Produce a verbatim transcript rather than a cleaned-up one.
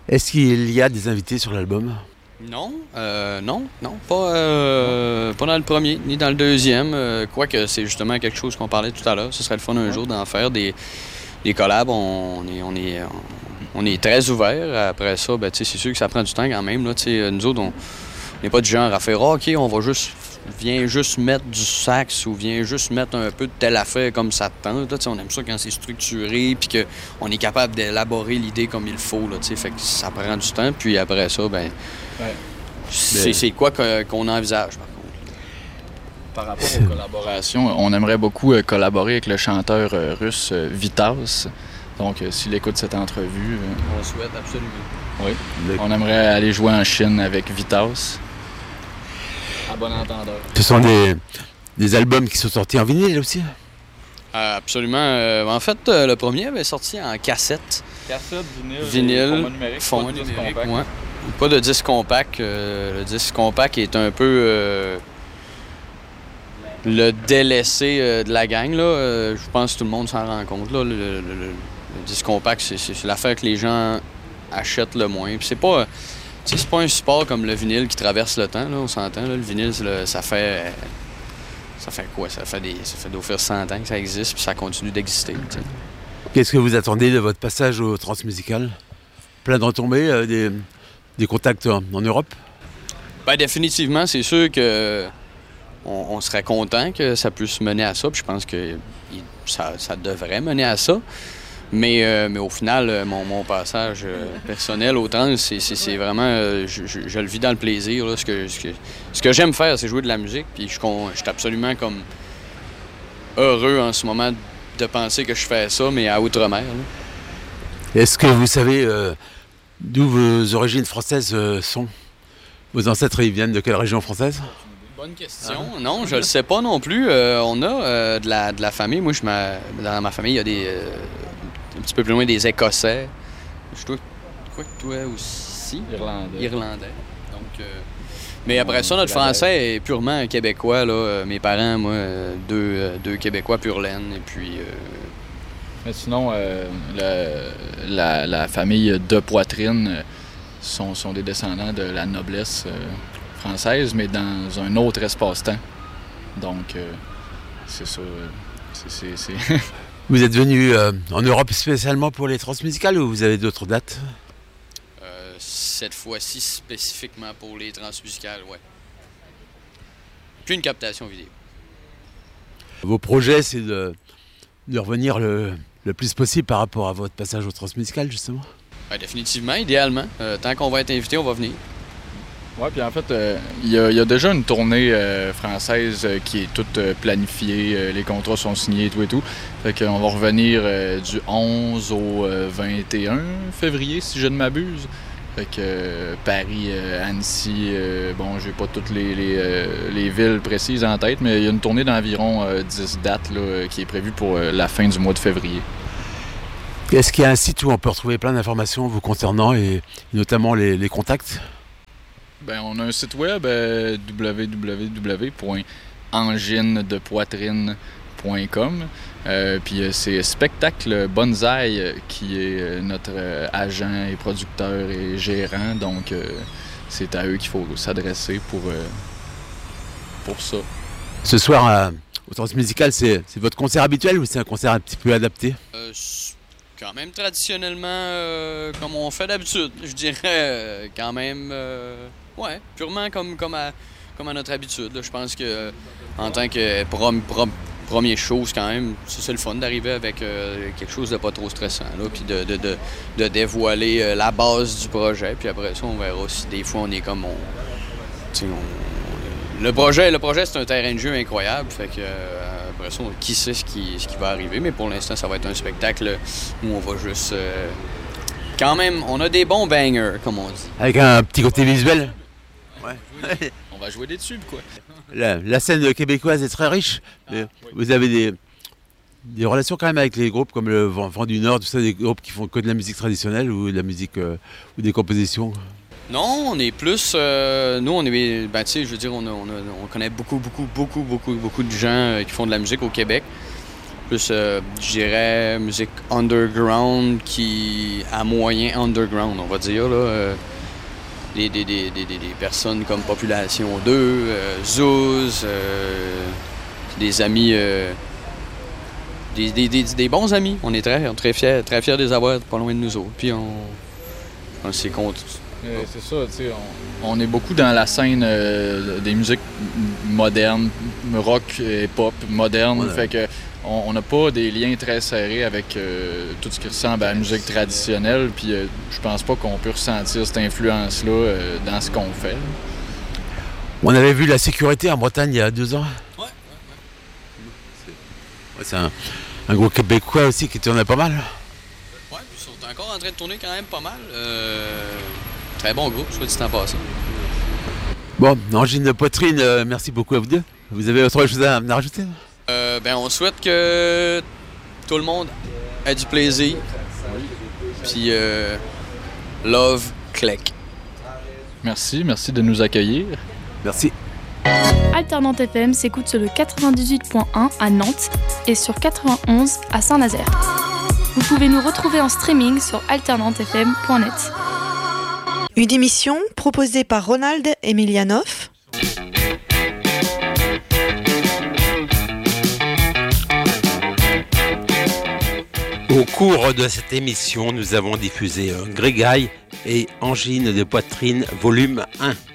Est-ce qu'il y a des invités sur l'album? Non, euh, non, non, pas, euh, pas dans le premier, ni dans le deuxième. Euh, quoique c'est justement quelque chose qu'on parlait tout à l'heure. Ce serait le fun un jour d'en faire des, des collabs. On est, on est, on est très ouvert. Après ça, ben, c'est sûr que ça prend du temps quand même. Là, nous autres, on n'est pas du genre à faire ah, OK, on va juste, viens juste mettre du sax ou viens juste mettre un peu de telle affaire comme ça te tente. Là, on aime ça quand c'est structuré puis qu'on est capable d'élaborer l'idée comme il faut. Là, fait que ça prend du temps. Puis après ça, ben Ouais. C'est, c'est quoi que, qu'on envisage, par contre? Par rapport aux collaborations, on aimerait beaucoup euh, collaborer avec le chanteur euh, russe euh, Vitas. Donc, euh, s'il écoute cette entrevue... Euh, on souhaite absolument. Oui. Le... On aimerait aller jouer en Chine avec Vitas. À bon entendeur. Ce sont des, des albums qui sont sortis en vinyle aussi? Euh, absolument. Euh, en fait, euh, le premier avait sorti en cassette. Cassette, vinyle, vinyle format numérique, format numérique, ouais. Pas de disque compact. Euh, le disque compact est un peu euh, le délaissé euh, de la gang. Là. Euh, je pense que tout le monde s'en rend compte. Là. Le, le, le, le disque compact, c'est, c'est, c'est l'affaire que les gens achètent le moins. Puis c'est pas, c'est pas un support comme le vinyle qui traverse le temps. Là, on s'entend. Là. Le vinyle, le, ça fait... Ça fait quoi? Ça fait, des, ça fait d'offrir cent ans que ça existe, puis ça continue d'exister. T'sais. Qu'est-ce que vous attendez de votre passage au Transmusical? Plein de retombées, euh, des... Des contacts en, en Europe? Bien, définitivement, c'est sûr que on, on serait content que ça puisse mener à ça. Puis je pense que il, ça, ça devrait mener à ça. Mais, euh, mais au final, mon, mon passage euh, personnel au trans, c'est, c'est, c'est vraiment... Euh, je, je, je le vis dans le plaisir. Là. Ce que, ce que, ce que j'aime faire, c'est jouer de la musique. Puis je, je suis absolument comme heureux en ce moment de penser que je fais ça, mais à outre-mer. Là. Est-ce que vous savez... Euh... D'où vos origines françaises euh, sont? Vos ancêtres, ils viennent de quelle région française? Bonne question. Ah. Non, je le sais pas non plus. Euh, on a euh, de, la, de la famille. Moi, je dans ma famille, il y a des euh, un petit peu plus loin des Écossais. Je dois, quoi que toi aussi? Irlandais. Irlandais. Donc, euh, mais après ça, notre français est purement québécois. Là. Mes parents, moi, deux, deux Québécois pur laine. Et puis... Euh, Mais sinon, euh, le, la, la famille de Poitrine sont, sont des descendants de la noblesse euh, française, mais dans un autre espace-temps. Donc, euh, c'est ça. C'est, c'est, c'est... Vous êtes venu euh, en Europe spécialement pour les transmusicales ou vous avez d'autres dates? Euh, cette fois-ci, spécifiquement pour les transmusicales, ouais. Puis une captation vidéo. Vos projets, c'est de, de revenir le... le plus possible par rapport à votre passage au Transmusical, justement? Ouais, définitivement, idéalement. Euh, tant qu'on va être invité, on va venir. Oui, puis en fait, il euh, y, y a déjà une tournée euh, française euh, qui est toute euh, planifiée. Euh, les contrats sont signés et tout et tout. Fait qu'on va revenir euh, du onze au euh, vingt et un février, si je ne m'abuse. Fait que euh, Paris, euh, Annecy, euh, bon, j'ai pas toutes les, les, euh, les villes précises en tête, mais il y a une tournée d'environ euh, dix dates là, qui est prévue pour euh, la fin du mois de février. Est-ce qu'il y a un site où on peut retrouver plein d'informations vous concernant et, et notamment les, les contacts? Ben, on a un site web euh, w w w point angine de poitrine point com. Euh, puis euh, c'est Spectacle Bonsaï euh, qui est euh, notre euh, agent et producteur et gérant. Donc, euh, c'est à eux qu'il faut s'adresser pour, euh, pour ça. Ce soir, euh, au Transmusical, c'est, c'est votre concert habituel ou c'est un concert un petit peu adapté? Euh, quand même traditionnellement, euh, comme on fait d'habitude. Je dirais euh, quand même... Euh, ouais, purement comme, comme, à, comme à notre habitude. Là. Je pense que en tant que prom, prom, première chose, quand même, c'est, c'est le fun d'arriver avec euh, quelque chose de pas trop stressant, là, puis de, de, de, de dévoiler euh, la base du projet. Puis après ça, on verra si des fois on est comme on, on le projet, le projet c'est un terrain de jeu incroyable. Fait que euh, après ça, qui sait ce qui, ce qui va arriver. Mais pour l'instant, ça va être un spectacle où on va juste euh, quand même, on a des bons bangers, comme on dit. Avec un petit côté visuel. Ouais. On va jouer des tubes, quoi. La, la scène québécoise est très riche. Ah, oui. Vous avez des, des relations quand même avec les groupes comme le Vent, Vent du Nord, tout ça, des groupes qui font que de la musique traditionnelle ou de la musique euh, ou des compositions? Non, on est plus... Euh, nous, on est... Ben, tu sais, je veux dire, on, a, on, a, on connaît beaucoup, beaucoup, beaucoup, beaucoup, beaucoup de gens euh, qui font de la musique au Québec. plus, euh, je dirais, musique underground qui à moyen underground, on va dire. Là, euh, des, des, des, des, des personnes comme Population deux, euh, Zouz, euh, des amis, euh, des, des, des, des bons amis. On est très, très fiers, très fiers de les avoir pas loin de nous autres. Puis on, on s'est contre. Euh, c'est ça, tu sais, on, on est beaucoup dans la scène euh, des musiques modernes, rock et pop moderne, ouais. Fait que on n'a pas des liens très serrés avec euh, tout ce qui ressemble à la musique traditionnelle, puis euh, je pense pas qu'on peut ressentir cette influence-là euh, dans ce qu'on fait. On avait vu La Sécurité en Bretagne il y a deux ans. Ouais, ouais, ouais. C'est un, un groupe québécois aussi qui tournait pas mal. Ouais, puis ils sont encore en train de tourner quand même pas mal. Euh... Très bon groupe, soit dit en passant. Bon, Angine de Poitrine, euh, merci beaucoup à vous deux. Vous avez autre chose à, à rajouter? Euh, ben, on souhaite que tout le monde ait du plaisir. Puis, euh, love, Clec. Merci, merci de nous accueillir. Merci. Alternante F M s'écoute sur le quatre-vingt-dix-huit point un à Nantes et sur quatre-vingt-onze à Saint-Nazaire. Vous pouvez nous retrouver en streaming sur alternante f m point net. Une émission proposée par Ronald Emelianov. Au cours de cette émission, nous avons diffusé Grégaille et Angine de Poitrine, volume un.